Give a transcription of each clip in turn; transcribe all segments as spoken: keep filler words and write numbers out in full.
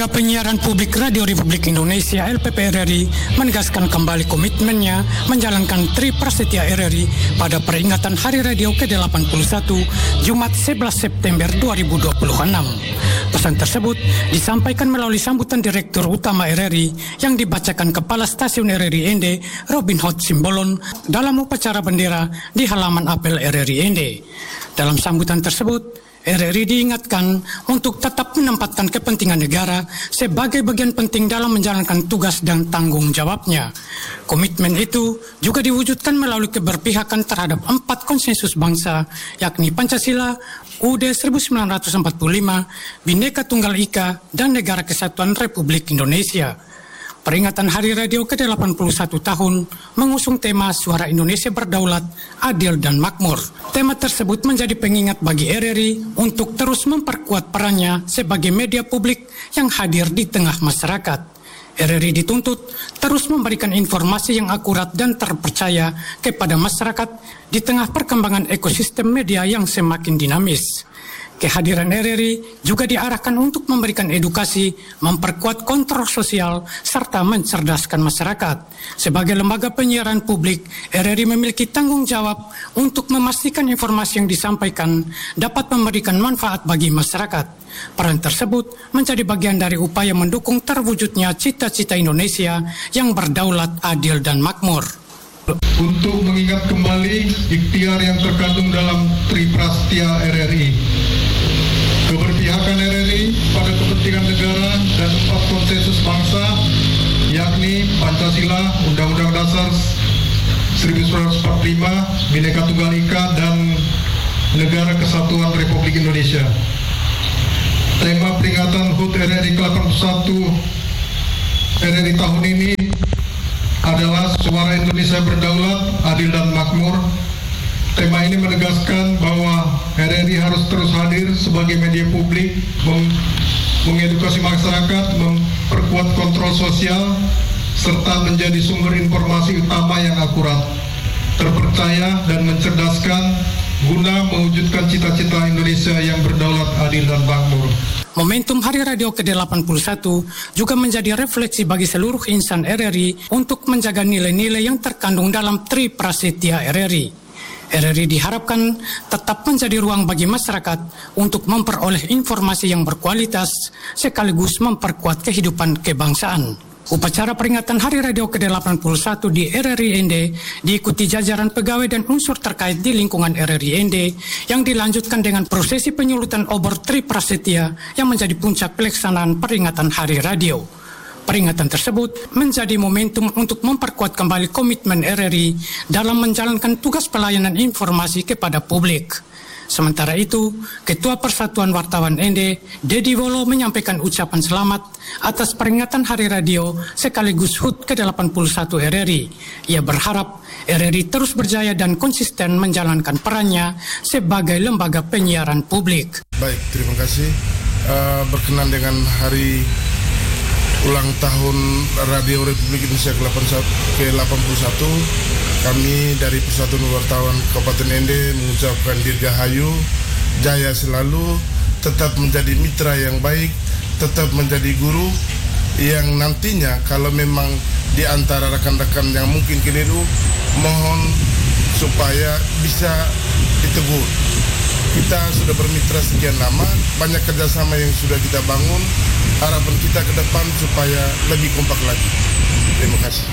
Penyiaran Publik Radio Republik Indonesia L P P R R I menegaskan kembali komitmennya menjalankan Tri Prasetya R R I pada peringatan Hari Radio ke delapan puluh satu Jumat sebelas September dua ribu dua puluh enam. Pesan tersebut disampaikan melalui sambutan Direktur Utama R R I yang dibacakan Kepala Stasiun R R I Ende Robin Hood Simbolon dalam upacara bendera di halaman apel R R I Ende. Dalam sambutan tersebut, R R I diingatkan untuk tetap menempatkan kepentingan negara sebagai bagian penting dalam menjalankan tugas dan tanggung jawabnya. Komitmen itu juga diwujudkan melalui keberpihakan terhadap empat konsensus bangsa, yakni Pancasila, U U D seribu sembilan ratus empat puluh lima, Bhinneka Tunggal Ika, dan Negara Kesatuan Republik Indonesia. Peringatan Hari Radio ke delapan puluh satu tahun mengusung tema Suara Indonesia Berdaulat, Adil dan Makmur. Tema tersebut menjadi pengingat bagi R R I untuk terus memperkuat perannya sebagai media publik yang hadir di tengah masyarakat. R R I dituntut terus memberikan informasi yang akurat dan terpercaya kepada masyarakat di tengah perkembangan ekosistem media yang semakin dinamis. Kehadiran R R I juga diarahkan untuk memberikan edukasi, memperkuat kontrol sosial, serta mencerdaskan masyarakat. Sebagai lembaga penyiaran publik, R R I memiliki tanggung jawab untuk memastikan informasi yang disampaikan dapat memberikan manfaat bagi masyarakat. Peran tersebut menjadi bagian dari upaya mendukung terwujudnya cita-cita Indonesia yang berdaulat, adil, dan makmur. Untuk mengingat kembali ikhtiar yang terkandung dalam Tri Prasetya R R I, keberpihakan R R I pada kepentingan negara dan empat konsensus bangsa, yakni Pancasila, Undang-Undang Dasar seribu sembilan ratus empat puluh lima, Bhinneka Tunggal Ika, dan Negara Kesatuan Republik Indonesia. Tema peringatan H U T R R I ke delapan puluh satu R R I tahun ini adalah Suara Indonesia Berdaulat, Adil dan Makmur. Tema ini menegaskan bahwa R R I harus terus hadir sebagai media publik, meng mengedukasi masyarakat, memperkuat kontrol sosial, serta menjadi sumber informasi utama yang akurat, terpercaya, dan mencerdaskan guna mewujudkan cita-cita Indonesia yang berdaulat, adil, dan makmur. Momentum Hari Radio ke delapan puluh satu juga menjadi refleksi bagi seluruh insan R R I untuk menjaga nilai-nilai yang terkandung dalam Tri Prasetya R R I. R R I diharapkan tetap menjadi ruang bagi masyarakat untuk memperoleh informasi yang berkualitas sekaligus memperkuat kehidupan kebangsaan. Upacara peringatan Hari Radio ke delapan puluh satu di R R I Ende diikuti jajaran pegawai dan unsur terkait di lingkungan R R I Ende yang dilanjutkan dengan prosesi penyulutan obor Tri Prasetya yang menjadi puncak pelaksanaan peringatan Hari Radio. Peringatan tersebut menjadi momentum untuk memperkuat kembali komitmen R R I dalam menjalankan tugas pelayanan informasi kepada publik. Sementara itu, Ketua Persatuan Wartawan Ende, Dedi Wolo, menyampaikan ucapan selamat atas peringatan Hari Radio sekaligus H U T ke delapan puluh satu R R I. Ia berharap R R I terus berjaya dan konsisten menjalankan perannya sebagai lembaga penyiaran publik. Baik, terima kasih. Uh, berkenan dengan hari ulang tahun Radio Republik Indonesia ke delapan puluh satu, kami dari Persatuan Wartawan Kabupaten Ende mengucapkan dirgahayu, jaya selalu, tetap menjadi mitra yang baik, tetap menjadi guru yang nantinya kalau memang di antara rekan-rekan yang mungkin keliru, mohon supaya bisa ditegur. Kita sudah bermitra sekian lama, banyak kerjasama yang sudah kita bangun. Harapan kita ke depan supaya lebih kompak lagi. Terima kasih.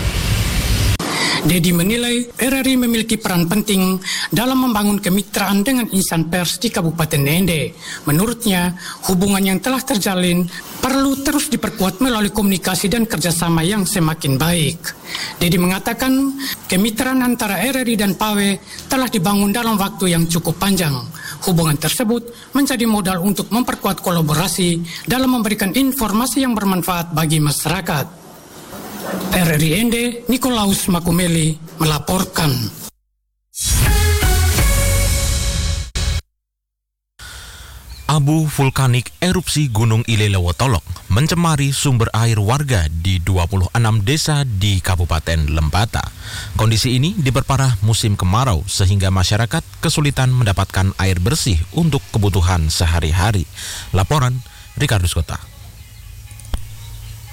Dedi menilai R R I memiliki peran penting dalam membangun kemitraan dengan insan pers di Kabupaten Ende. Menurutnya, hubungan yang telah terjalin perlu terus diperkuat melalui komunikasi dan kerjasama yang semakin baik. Dedi mengatakan, kemitraan antara R R I dan Pawe telah dibangun dalam waktu yang cukup panjang. Hubungan tersebut menjadi modal untuk memperkuat kolaborasi dalam memberikan informasi yang bermanfaat bagi masyarakat. R R I Ende, Nikolaus Makumeli melaporkan. Abu vulkanik erupsi Gunung Ilelewotolok mencemari sumber air warga di dua puluh enam desa di Kabupaten Lembata. Kondisi ini diperparah musim kemarau sehingga masyarakat kesulitan mendapatkan air bersih untuk kebutuhan sehari-hari. Laporan Ricardo Skota.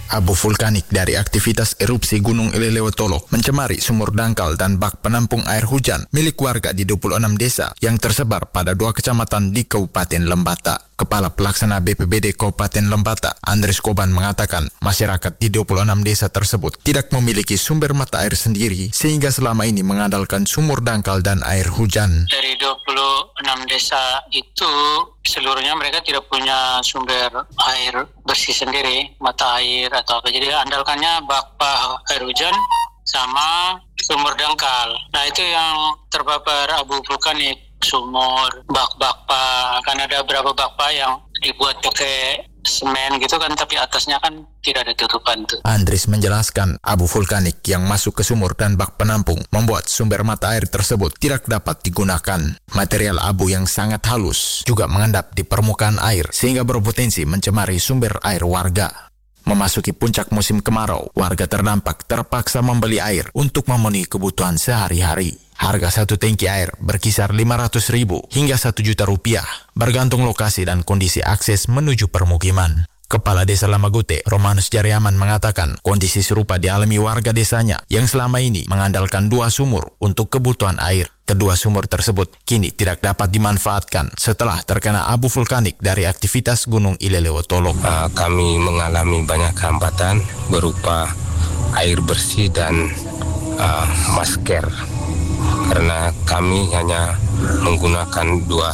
Abu vulkanik dari aktivitas erupsi Gunung Ilelewotolo mencemari sumur dangkal dan bak penampung air hujan milik warga di dua puluh enam desa yang tersebar pada dua kecamatan di Kabupaten Lembata. Kepala Pelaksana B P B D Kabupaten Lembata, Andres Koban, mengatakan masyarakat di dua puluh enam desa tersebut tidak memiliki sumber mata air sendiri sehingga selama ini mengandalkan sumur dangkal dan air hujan. Dari dua puluh enam desa itu seluruhnya mereka tidak punya sumber air bersih sendiri, mata air atau apa. Jadi andalkannya bak air hujan sama sumur dangkal. Nah itu yang terpapar abu vulkanik, sumur, bak-bakpa. Kan ada beberapa bakpa yang dibuat pakai semen gitu kan, tapi atasnya kan tidak ada tutupan tuh. Andris menjelaskan abu vulkanik yang masuk ke sumur dan bak penampung membuat sumber mata air tersebut tidak dapat digunakan. Material abu yang sangat halus juga mengendap di permukaan air sehingga berpotensi mencemari sumber air warga. Memasuki puncak musim kemarau, warga terdampak terpaksa membeli air untuk memenuhi kebutuhan sehari-hari. Harga satu tangki air berkisar lima ratus ribu hingga satu juta rupiah, bergantung lokasi dan kondisi akses menuju permukiman. Kepala Desa Lamagute, Romanus Jariaman, mengatakan kondisi serupa dialami warga desanya yang selama ini mengandalkan dua sumur untuk kebutuhan air. Kedua sumur tersebut kini tidak dapat dimanfaatkan setelah terkena abu vulkanik dari aktivitas Gunung Ilelewotolo. Uh, kami mengalami banyak hambatan berupa air bersih dan uh, masker karena kami hanya menggunakan dua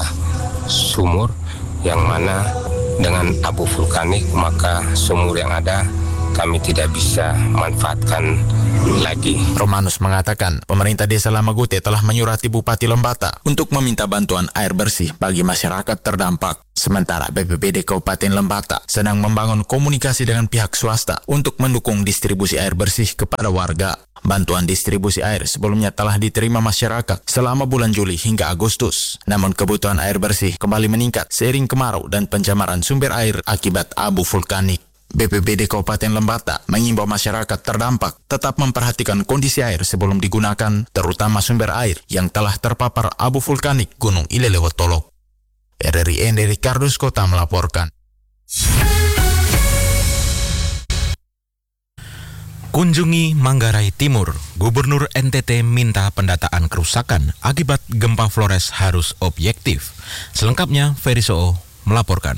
sumur yang mana dengan abu vulkanik maka sumur yang ada kami tidak bisa manfaatkan lagi. Romanus mengatakan pemerintah Desa Lamagute telah menyurati Bupati Lembata untuk meminta bantuan air bersih bagi masyarakat terdampak. Sementara B P B D Kabupaten Lembata sedang membangun komunikasi dengan pihak swasta untuk mendukung distribusi air bersih kepada warga. Bantuan distribusi air sebelumnya telah diterima masyarakat selama bulan Juli hingga Agustus. Namun kebutuhan air bersih kembali meningkat seiring kemarau dan pencemaran sumber air akibat abu vulkanik. B P B D Kabupaten Lembata mengimbau masyarakat terdampak tetap memperhatikan kondisi air sebelum digunakan, terutama sumber air yang telah terpapar abu vulkanik Gunung Ilelewotolo. R R I N dari Kardus Kota melaporkan. Kunjungi Manggarai Timur, Gubernur N T T minta pendataan kerusakan akibat gempa Flores harus objektif. Selengkapnya, Ferry Soo melaporkan.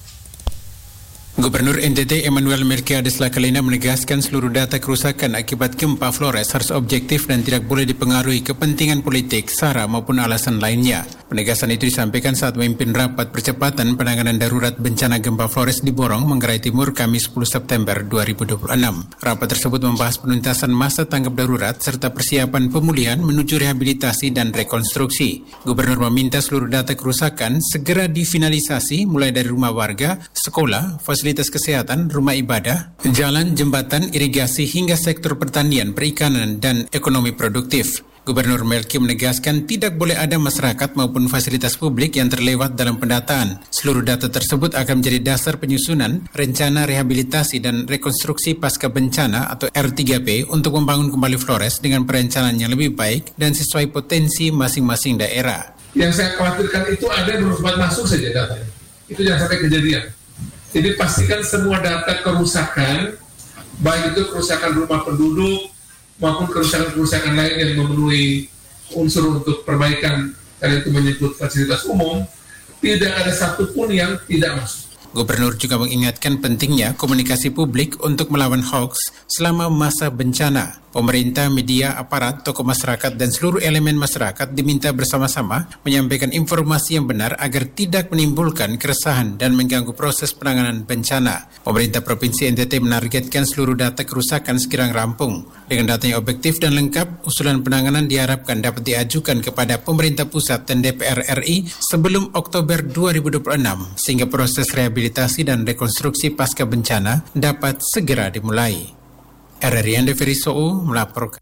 Gubernur N T T Emmanuel Melkiades Lakalina menegaskan seluruh data kerusakan akibat gempa Flores harus objektif dan tidak boleh dipengaruhi kepentingan politik, sara maupun alasan lainnya. Penegasan itu disampaikan saat memimpin rapat percepatan penanganan darurat bencana gempa Flores di Borong, Manggarai Timur, Kamis sepuluh September dua ribu dua puluh enam. Rapat tersebut membahas penuntasan masa tanggap darurat serta persiapan pemulihan menuju rehabilitasi dan rekonstruksi. Gubernur meminta seluruh data kerusakan segera difinalisasi mulai dari rumah warga, sekolah, fasilitas kesehatan, rumah ibadah, jalan, jembatan, irigasi hingga sektor pertanian, perikanan, dan ekonomi produktif. Gubernur Melki menegaskan tidak boleh ada masyarakat maupun fasilitas publik yang terlewat dalam pendataan. Seluruh data tersebut akan menjadi dasar penyusunan rencana rehabilitasi dan rekonstruksi pasca bencana atau R tiga P untuk membangun kembali Flores dengan perencanaan yang lebih baik dan sesuai potensi masing-masing daerah. Yang saya khawatirkan itu ada yang sempat masuk saja datanya. Itu jangan sampai kejadian. Jadi pastikan semua data kerusakan, baik itu kerusakan rumah penduduk maupun kerusakan-kerusakan lain yang memenuhi unsur untuk perbaikan, tadi itu menyebut fasilitas umum, tidak ada satupun yang tidak masuk. Gubernur juga mengingatkan pentingnya komunikasi publik untuk melawan hoaks selama masa bencana. Pemerintah, media, aparat, tokoh masyarakat, dan seluruh elemen masyarakat diminta bersama-sama menyampaikan informasi yang benar agar tidak menimbulkan keresahan dan mengganggu proses penanganan bencana. Pemerintah Provinsi N T T menargetkan seluruh data kerusakan segera rampung. Dengan data yang objektif dan lengkap, usulan penanganan diharapkan dapat diajukan kepada pemerintah pusat dan D P R R I sebelum Oktober dua ribu dua puluh enam, sehingga proses rehabilitasi dan rekonstruksi pasca bencana dapat segera dimulai. R R I Andi Ferry Soo melaporkan.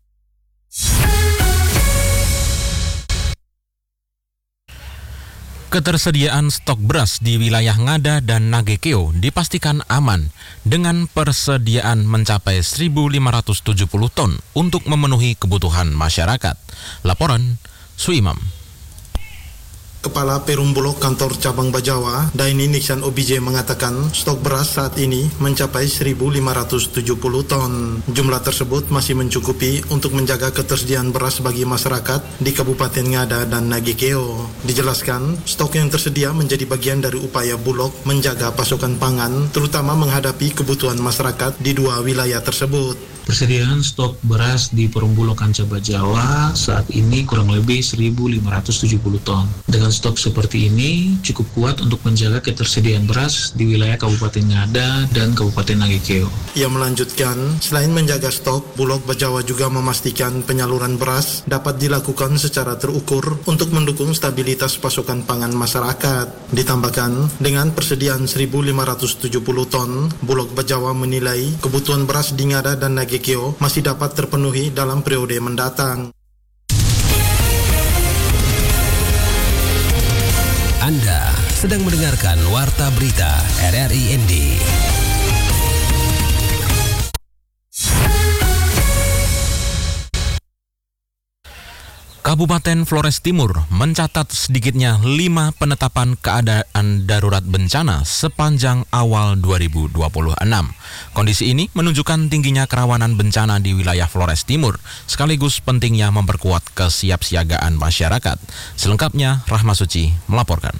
Ketersediaan stok beras di wilayah Ngada dan Nagekeo dipastikan aman dengan persediaan mencapai seribu lima ratus tujuh puluh ton untuk memenuhi kebutuhan masyarakat. Laporan Suimam. Kepala Perum Bulog Kantor Cabang Bajawa, Daini Nixon O B J mengatakan stok beras saat ini mencapai seribu lima ratus tujuh puluh ton. Jumlah tersebut masih mencukupi untuk menjaga ketersediaan beras bagi masyarakat di Kabupaten Ngada dan Nagekeo. Dijelaskan, stok yang tersedia menjadi bagian dari upaya Bulog menjaga pasokan pangan, terutama menghadapi kebutuhan masyarakat di dua wilayah tersebut. Persediaan stok beras di Perum Bulog Kanca Bajawa saat ini kurang lebih seribu lima ratus tujuh puluh ton. Dengan stok seperti ini cukup kuat untuk menjaga ketersediaan beras di wilayah Kabupaten Ngada dan Kabupaten Nagekeo. Ia melanjutkan, selain menjaga stok, Bulog Bajawa juga memastikan penyaluran beras dapat dilakukan secara terukur untuk mendukung stabilitas pasokan pangan masyarakat. Ditambahkan, dengan persediaan seribu lima ratus tujuh puluh ton, Bulog Bajawa menilai kebutuhan beras di Ngada dan Nagekeo masih dapat terpenuhi dalam periode mendatang. Anda sedang mendengarkan Warta Berita R R I N D. Kabupaten Flores Timur mencatat sedikitnya lima penetapan keadaan darurat bencana sepanjang awal dua ribu dua puluh enam. Kondisi ini menunjukkan tingginya kerawanan bencana di wilayah Flores Timur, sekaligus pentingnya memperkuat kesiapsiagaan masyarakat. Selengkapnya, Rahma Suci melaporkan.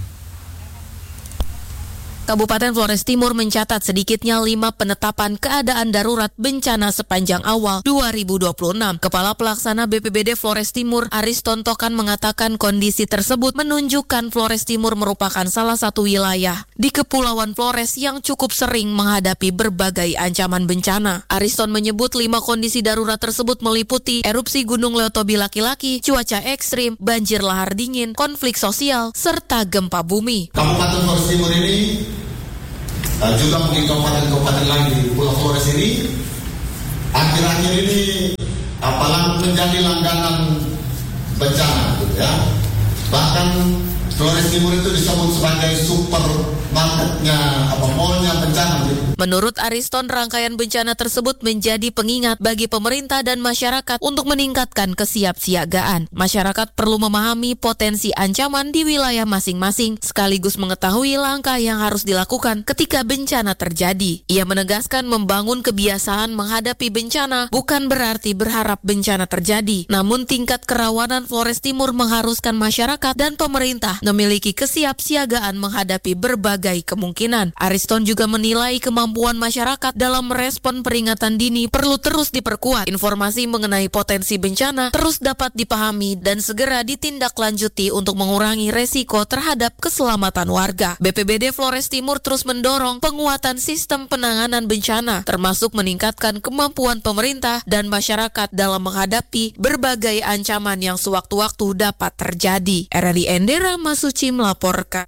Kabupaten Flores Timur mencatat sedikitnya lima penetapan keadaan darurat bencana sepanjang awal dua ribu dua puluh enam. Kepala Pelaksana B P B D Flores Timur, Aris Tontokan, mengatakan kondisi tersebut menunjukkan Flores Timur merupakan salah satu wilayah di Kepulauan Flores yang cukup sering menghadapi berbagai ancaman bencana. Ariston menyebut lima kondisi darurat tersebut meliputi erupsi Gunung Leotobi laki-laki, cuaca ekstrim, banjir lahar dingin, konflik sosial, serta gempa bumi. Kabupaten Flores Timur ini dan juga mungkin kabupaten-kabupaten lain di Pulau Flores ini akhir-akhir ini apalagi menjadi langganan bencana, gitu ya. Bahkan Flores Timur itu disebut sebagai supermarketnya apa mallnya bencana. Gitu. Menurut Ariston, rangkaian bencana tersebut menjadi pengingat bagi pemerintah dan masyarakat untuk meningkatkan kesiapsiagaan. Masyarakat perlu memahami potensi ancaman di wilayah masing-masing, sekaligus mengetahui langkah yang harus dilakukan ketika bencana terjadi. Ia menegaskan membangun kebiasaan menghadapi bencana bukan berarti berharap bencana terjadi, namun tingkat kerawanan Flores Timur mengharuskan masyarakat dan pemerintah memiliki kesiapsiagaan menghadapi berbagai kemungkinan. Ariston juga menilai kemampuan masyarakat dalam merespon peringatan dini perlu terus diperkuat. Informasi mengenai potensi bencana terus dapat dipahami dan segera ditindaklanjuti untuk mengurangi resiko terhadap keselamatan warga. B P B D Flores Timur terus mendorong penguatan sistem penanganan bencana, termasuk meningkatkan kemampuan pemerintah dan masyarakat dalam menghadapi berbagai ancaman yang sewaktu-waktu dapat terjadi. R R I N D Rahma Suci melaporkan.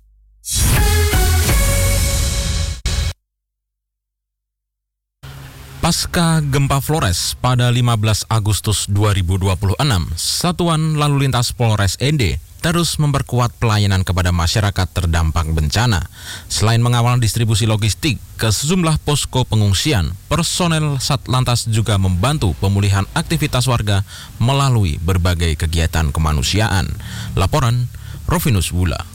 Pasca gempa Flores pada lima belas Agustus dua ribu dua puluh enam, Satuan Lalu Lintas Polres N D terus memperkuat pelayanan kepada masyarakat terdampak bencana. Selain mengawal distribusi logistik ke sejumlah posko pengungsian, personel Satlantas juga membantu pemulihan aktivitas warga melalui berbagai kegiatan kemanusiaan. Laporan Rovinus Wula.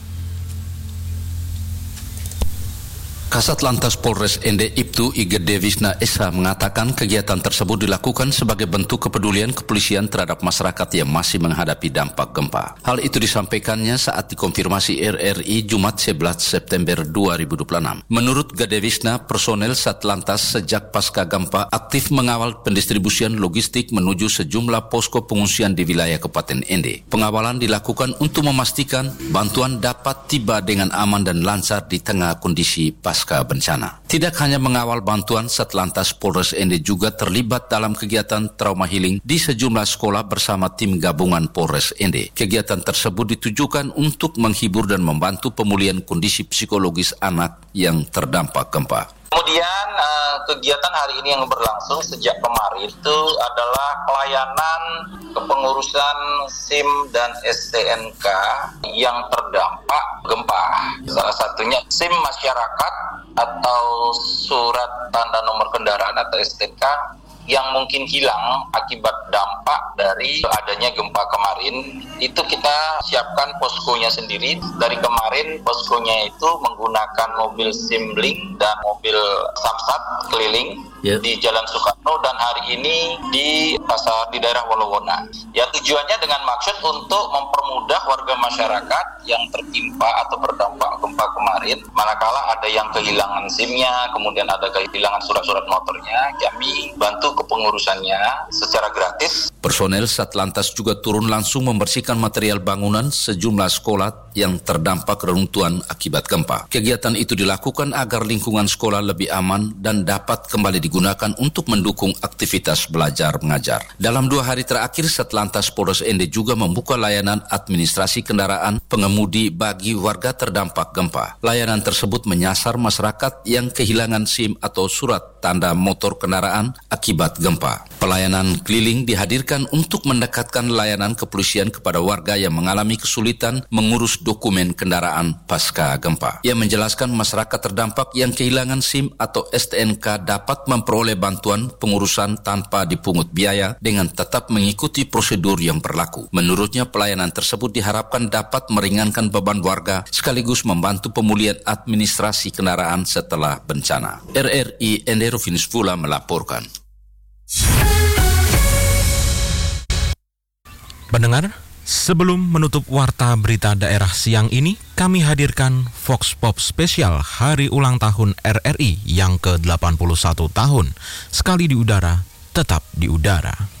Kasat Lantas Polres N D Ibtu Igede Wisna Esa mengatakan kegiatan tersebut dilakukan sebagai bentuk kepedulian kepolisian terhadap masyarakat yang masih menghadapi dampak gempa. Hal itu disampaikannya saat dikonfirmasi R R I Jumat sebelas September dua ribu dua puluh enam. Menurut Gede Wisna, personel Satlantas sejak pasca gempa aktif mengawal pendistribusian logistik menuju sejumlah posko pengungsian di wilayah Kabupaten N D. Pengawalan dilakukan untuk memastikan bantuan dapat tiba dengan aman dan lancar di tengah kondisi pasca pasca bencana. Tidak hanya mengawal bantuan, Satlantas Polres N D juga terlibat dalam kegiatan trauma healing di sejumlah sekolah bersama tim gabungan Polres N D. Kegiatan tersebut ditujukan untuk menghibur dan membantu pemulihan kondisi psikologis anak yang terdampak gempa. Kemudian uh, kegiatan hari ini yang berlangsung sejak kemarin itu adalah pelayanan kepengurusan SIM dan S T N K yang terdampak gempa. Salah satunya SIM masyarakat atau surat tanda nomor kendaraan atau S T N K yang mungkin hilang akibat dampak dari adanya gempa kemarin, itu kita siapkan poskonya sendiri. Dari kemarin poskonya itu menggunakan mobil Simlink dan mobil Samsat keliling yep. di Jalan Soekarno, dan hari ini di pasar di daerah Wolowona. Ya, tujuannya dengan maksud untuk mempermudah warga masyarakat yang tertimpa atau berdampak gempa kemarin, manakala ada yang kehilangan SIM-nya, kemudian ada kehilangan surat-surat motornya, kami bantu kepengurusannya secara gratis. Personel Satlantas juga turun langsung membersihkan material bangunan sejumlah sekolah yang terdampak reruntuhan akibat gempa. Kegiatan itu dilakukan agar lingkungan sekolah lebih aman dan dapat kembali digunakan untuk mendukung aktivitas belajar mengajar. Dalam dua hari terakhir, Satlantas Polres Ende juga membuka layanan administrasi kendaraan pengemudi bagi warga terdampak gempa. Layanan tersebut menyasar masyarakat yang kehilangan SIM atau surat tanda motor kendaraan akibat gempa. Pelayanan keliling dihadirkan untuk mendekatkan layanan kepolisian kepada warga yang mengalami kesulitan mengurus dokumen kendaraan pasca gempa. Ia menjelaskan masyarakat terdampak yang kehilangan SIM atau S T N K dapat memperoleh bantuan pengurusan tanpa dipungut biaya dengan tetap mengikuti prosedur yang berlaku. Menurutnya, pelayanan tersebut diharapkan dapat meringankan beban warga sekaligus membantu pemulihan administrasi kendaraan setelah bencana. R R I Enderovinus Pula melaporkan. Pendengar, sebelum menutup warta berita daerah siang ini, kami hadirkan Vox Pop spesial hari ulang tahun R R I yang ke delapan puluh satu tahun. Sekali di udara, tetap di udara.